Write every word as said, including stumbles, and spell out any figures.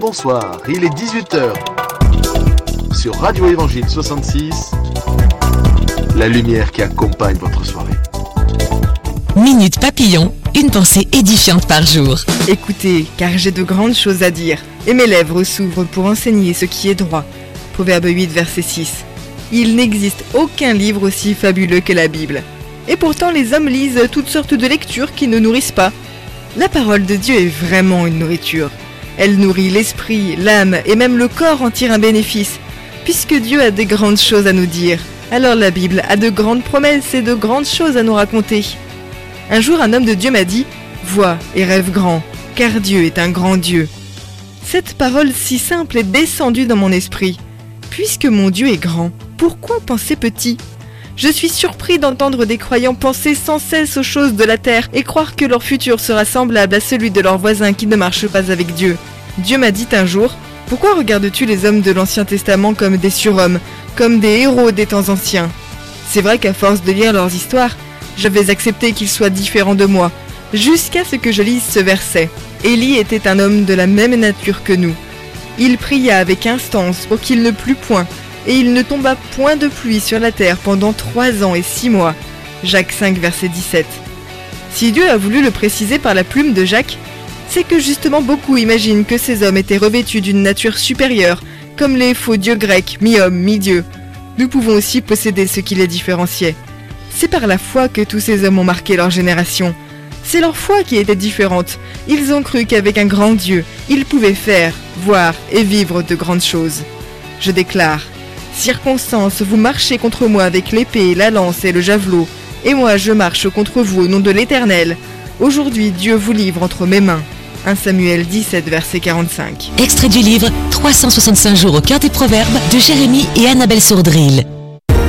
bonsoir, il est dix-huit heures. Sur Radio Évangile soixante-six, la lumière qui accompagne votre soirée. Minute Papillon, une pensée édifiante par jour. Écoutez, car j'ai de grandes choses à dire, et mes lèvres s'ouvrent pour enseigner ce qui est droit. Proverbe huit, verset six. Il n'existe aucun livre aussi fabuleux que la Bible. Et pourtant les hommes lisent toutes sortes de lectures qui ne nourrissent pas. La parole de Dieu est vraiment une nourriture. Elle nourrit l'esprit, l'âme et même le corps en tire un bénéfice. Puisque Dieu a de grandes choses à nous dire, alors la Bible a de grandes promesses et de grandes choses à nous raconter. Un jour, un homme de Dieu m'a dit « Vois et rêve grand, car Dieu est un grand Dieu. » Cette parole si simple est descendue dans mon esprit. Puisque mon Dieu est grand, pourquoi penser petit ? Je suis surpris d'entendre des croyants penser sans cesse aux choses de la terre et croire que leur futur sera semblable à celui de leurs voisins qui ne marchent pas avec Dieu. Dieu m'a dit un jour « Pourquoi regardes-tu les hommes de l'Ancien Testament comme des surhommes, comme des héros des temps anciens ?» C'est vrai qu'à force de lire leurs histoires, j'avais accepté qu'ils soient différents de moi, jusqu'à ce que je lise ce verset. Élie était un homme de la même nature que nous. Il pria avec instance pour qu'il ne plût point, et il ne tomba point de pluie sur la terre pendant trois ans et six mois. Jacques cinq, verset dix-sept. Si Dieu a voulu le préciser par la plume de Jacques, c'est que justement beaucoup imaginent que ces hommes étaient revêtus d'une nature supérieure, comme les faux dieux grecs, mi-hommes, mi-dieux. Nous pouvons aussi posséder ce qui les différenciait. C'est par la foi que tous ces hommes ont marqué leur génération. C'est leur foi qui était différente. Ils ont cru qu'avec un grand Dieu, ils pouvaient faire, voir et vivre de grandes choses. Je déclare, circonstance, vous marchez contre moi avec l'épée, la lance et le javelot, et moi je marche contre vous au nom de l'Éternel. Aujourd'hui, Dieu vous livre entre mes mains. premier Samuel dix-sept, verset quarante-cinq. Extrait du livre trois cent soixante-cinq jours au cœur des proverbes de Jérémie et Annabelle Sourdril.